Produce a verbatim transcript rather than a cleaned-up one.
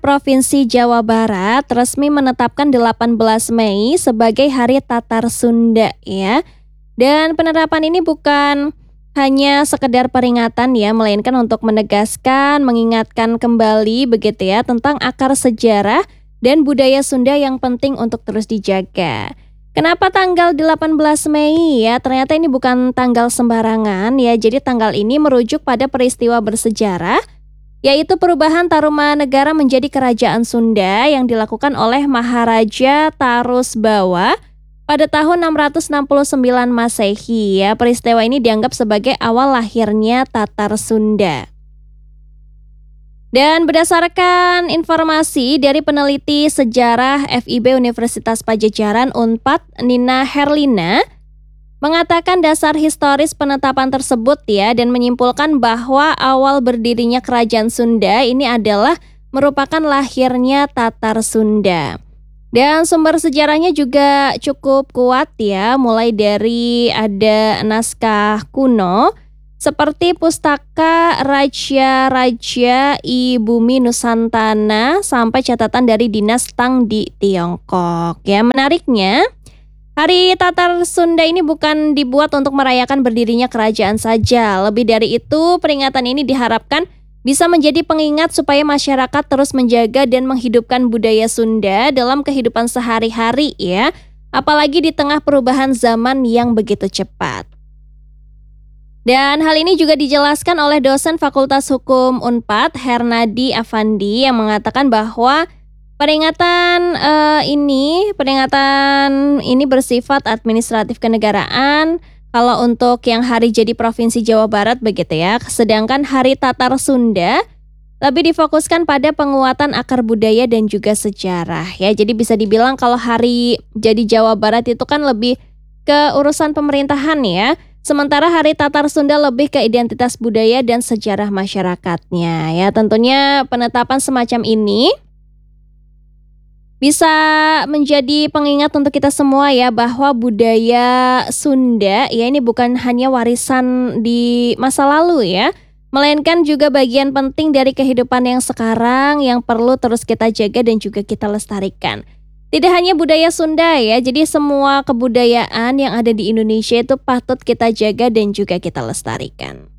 Provinsi Jawa Barat resmi menetapkan delapan belas Mei sebagai Hari Tatar Sunda ya. Dan penerapan ini bukan hanya sekedar peringatan ya, melainkan untuk menegaskan, mengingatkan kembali begitu ya tentang akar sejarah dan budaya Sunda yang penting untuk terus dijaga. Kenapa tanggal delapan belas Mei ya? Ternyata ini bukan tanggal sembarangan ya. Jadi tanggal ini merujuk pada peristiwa bersejarah, yaitu perubahan Tarumanegara menjadi Kerajaan Sunda yang dilakukan oleh Maharaja Tarusbawa pada tahun enam ratus enam puluh sembilan Masehi ya. Peristiwa ini dianggap sebagai awal lahirnya Tatar Sunda. Dan berdasarkan informasi dari peneliti sejarah F I B Universitas Padjadjaran Unpad, Nina Herlina, mengatakan dasar historis penetapan tersebut ya, dan menyimpulkan bahwa awal berdirinya Kerajaan Sunda ini adalah merupakan lahirnya Tatar Sunda. Dan sumber sejarahnya juga cukup kuat ya, mulai dari ada naskah kuno seperti Pustaka Raja-Raja I Bumi Nusantana sampai catatan dari Dinas Tang di Tiongkok. Ya, menariknya, Hari Tatar Sunda ini bukan dibuat untuk merayakan berdirinya kerajaan saja. Lebih dari itu, peringatan ini diharapkan bisa menjadi pengingat supaya masyarakat terus menjaga dan menghidupkan budaya Sunda dalam kehidupan sehari-hari ya, apalagi di tengah perubahan zaman yang begitu cepat. Dan hal ini juga dijelaskan oleh dosen Fakultas Hukum Unpad, Hernadi Afandi, yang mengatakan bahwa Peringatan uh, ini, peringatan ini bersifat administratif kenegaraan. Kalau untuk yang hari jadi Provinsi Jawa Barat begitu ya. Sedangkan Hari Tatar Sunda lebih difokuskan pada penguatan akar budaya dan juga sejarah ya. Jadi bisa dibilang kalau hari jadi Jawa Barat itu kan lebih ke urusan pemerintahan ya. Sementara Hari Tatar Sunda lebih ke identitas budaya dan sejarah masyarakatnya ya. Tentunya penetapan semacam ini bisa menjadi pengingat untuk kita semua ya, bahwa budaya Sunda ya ini bukan hanya warisan di masa lalu ya, melainkan juga bagian penting dari kehidupan yang sekarang yang perlu terus kita jaga dan juga kita lestarikan. Tidak hanya budaya Sunda ya, jadi semua kebudayaan yang ada di Indonesia itu patut kita jaga dan juga kita lestarikan.